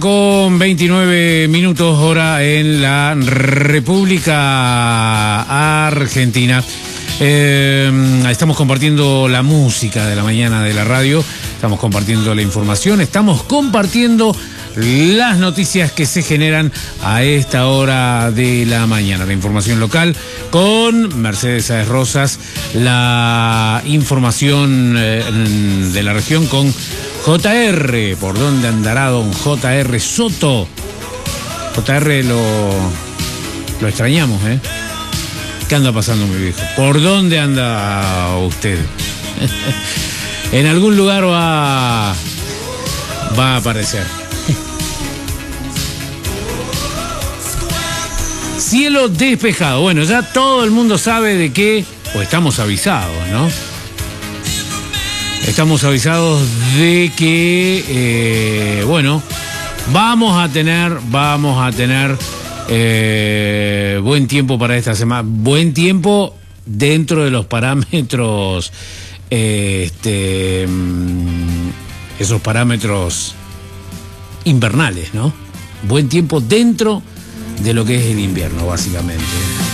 Con 29 minutos hora en la República Argentina. Estamos compartiendo la música de la mañana de la radio, estamos compartiendo la información, estamos compartiendo las noticias que se generan a esta hora de la mañana. La información local con Mercedes Sáez Rosas, la información de la región con JR. ¿Por dónde andará don JR Soto? JR lo extrañamos, ¿eh? ¿Qué anda pasando, mi viejo? ¿Por dónde anda usted? En algún lugar va a aparecer. Cielo despejado. Bueno, ya todo el mundo sabe de qué, o estamos avisados, ¿no? Estamos avisados de que, bueno, vamos a tener buen tiempo para esta semana. Buen tiempo dentro de los parámetros, esos parámetros invernales, ¿no? Buen tiempo dentro de lo que es el invierno, básicamente.